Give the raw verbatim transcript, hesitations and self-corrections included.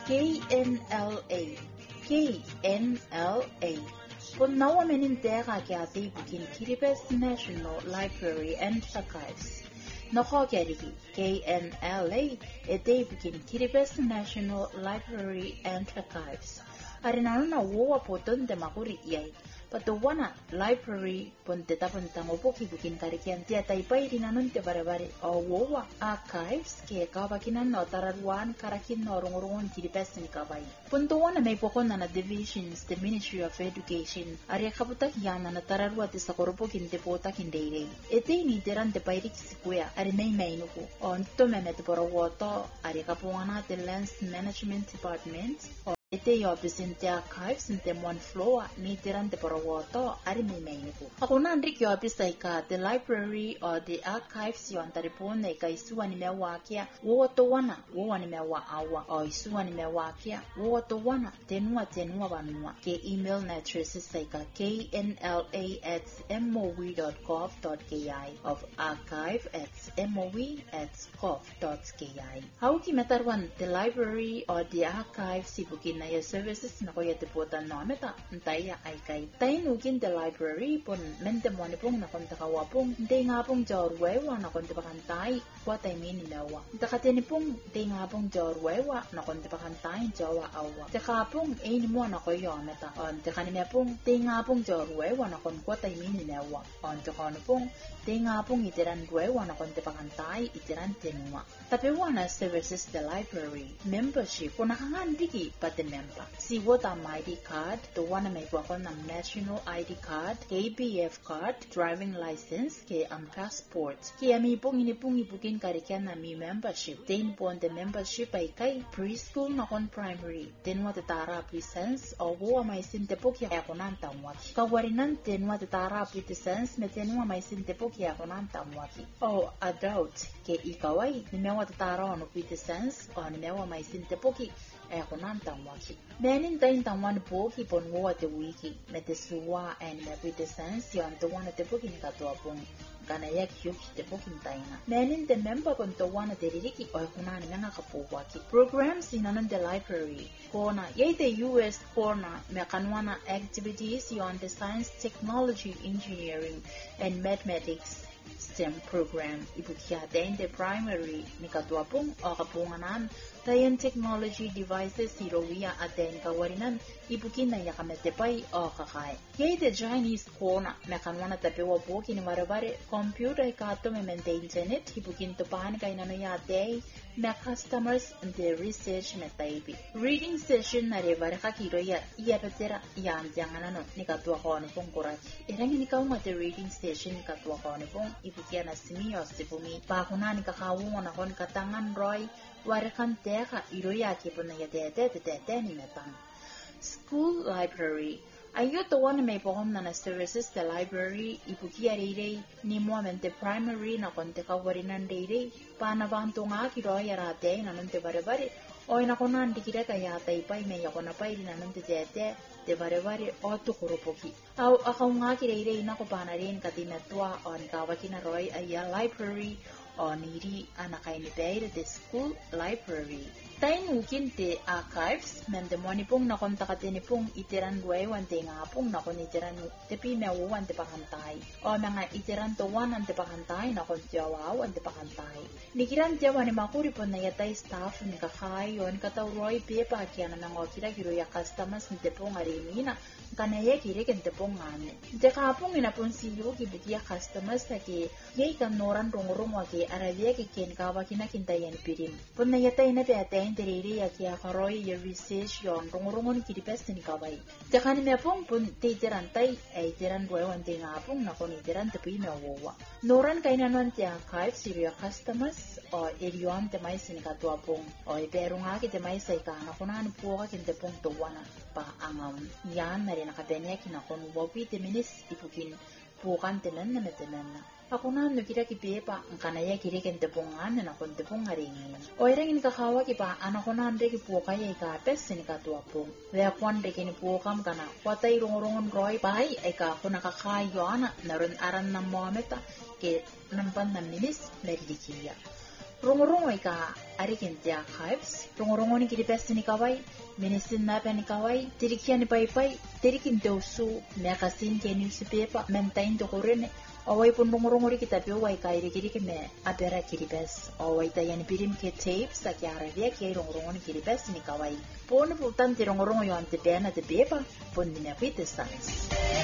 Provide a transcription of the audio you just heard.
K N L A K N L A Pun nawa menin tega kiati bukin Kiribati National Library and Archives. Noko kerigi K N L A ete bukin Kiribati National Library and Archives. Arinana wowa poton de makuri yai. Patuwana library pun tetapun tangopoki bukin karikian tia taipai rinanun te bare-bare o wowa archives ke kawakinan no tararuan karakin no rungurungun Kiribati ni kabai. Puntuwana may pokon na divisions the Ministry of Education ari kaputak yana na tararua te sakoropokin te potakin deirei. Ete ni deran te pairik sikuya ari may may nuku o nito memet borowoto ari kapuana te Lands Management Department o ete yo presente archives in the one floor ni deran te borowoto ari may may nuku. Ako na andrik yo apisay ka the library or the archives yo antaripon na ikaisuwa ni mewakia woto wana wowa ni mewa awa o isuwa ni mewakia woto wana tenua tenua wanua ke email na addresses like k n l a at m o w dot gov dot k i of archive at m o w at gov dot k i. Hauki metarwan the library or the archive sibukin na ya services na koya tiputan no meta ntaya ay kay tayo nukin the library pon mente mo ni pong nakonta kawapong hindi nga pong jorwewa nakonta pakantay kwa tayo mini nawa takate ni pong hindi nga pong jorwewa nakonta pakantay jawa awa tekapong ay ni mo na koyo meta on tekani me pong hindi nga pong jorwewa nakon kwa tayo mini nawa on tekano pong hindi nga pong itiran wewa nakonta pakantay itiran tenua tapi wana services the library membership kung nakangandiki pati member si what am I D card the one may wakon ng national I D card K B F card driving license ke ang passport kaya mi pong inipong ibukin karikyan na mi membership ten pon the membership ay kay preschool na kon primary ten what tara license o buwa may sintepo kaya ako nang tamwaki kawarinan ten what tara license me ten what may sintepo kaya ako nang tamwaki o adult ke ikaway ni mewa tara ono license o ni mewa may sintepo ki ay ako nang tamwaki menin tayo tamwan po kipon mo at wiki metesuwa and mepidesense yon to wana te po kinikatwa pong kanayak yuk te po kintayna menin te member kon to wana te ririki o kunani nga kapowaki programs inanon the library kona yay the U S kona mekanwana activities yon the science technology engineering and mathematics STEM program ibukyate in the primary nikatwa pong o kapunganan tayan technology devices hirowiya aten kawarinan ibukin na yakametepay o kakay. Yay the Chinese kona mekanwana tapewa po kinimarabare computer kato me maintain internet ibukin to pahan kay nanayate me customers and the research metaibi. Reading session na rebare kakiroya iyapetera yan tiyanganano nikatwa ko ano pong kuraki. Irangin ikaw nga the reading session nikatwa ko ano pong ibukin na simiyo sipumi pakuna nikakawungan akon katangan roy warakan teka iroya kipo na yadete tete ni metang. School library. Ayo to one may pohom na na services the library ipukia rere ni mo mente primary na konte kawarinan rere panabanto nga kiroya rate na nante bare-bare o ina ko nan dikira kaya taipay may ako na pay na nante tete te bare-bare o to kurupoki. Aw akaw nga kirere na ko panarin katinatwa on kawakina roy aya library o niri anakay ni Beire the school library. Tayo nukin te archives, mende mo ni pong nakontakate ni pong itiran guewan te nga pong nakon itiran te pimewan te pakantay. O mga itiran to one ang te pakantay, nakon tiyawaw ang te pakantay. Nikiran tiyawa ni makuri po na yatay staff ni kakay yon katawroy pepa kya na mga kira-kiro ya customers ni te pong arimina. Kanaya kirikin te pong ngane. Te kapong inapon siyo kibikia customers na ki yay kanoran rong-rong waki arabia ki ken kawa kinakintayan pirim. Pon na yatay na te atay teriri ya kia karoy ya research yon rong-rongon kiripes ni kaway. Te kanime pong pun te tirantay ay tiran guewan te nga pong nakon itiran te pi mewawa. Noran kay nanon te archive siyo customers o iriyon te may sinikatwa pong o pero nga ki te may say ka nakunan po ka kinte pong tuwana pa angam. Yan na rin nakabenya kinakon wawi te minis ipukin pukan tenan na metenan na. Ako na nukira ki pepa ang kanaya kiri kente pongan na nakon te pong haringin. O irangin kakawa ki pa anak ko na andre ki pukay ay kapes sinikatwa pong. Wea kwan re kini pukam kana watay rong-rongon roy pay ay kako nakakayo ana naron aran ng mometa ke nampan na minis merilikiya. Rongorongo ka arikin ti archives, rongorongo ni kiribes ni kawai, minisin na pa ni kawai, tirikian ni paypay, tirikin dosu, magasin ke newspaper, mentain to kurene, away pun rongorongo ri kita biway ka irikiriki me, apera kiribes, away tayan pirim ke tapes, sa kiara via ke rongorongo ni kiribes ni kawai. Pon putan ti rongorongo yo ante pena te beba, pon ni me apites sans.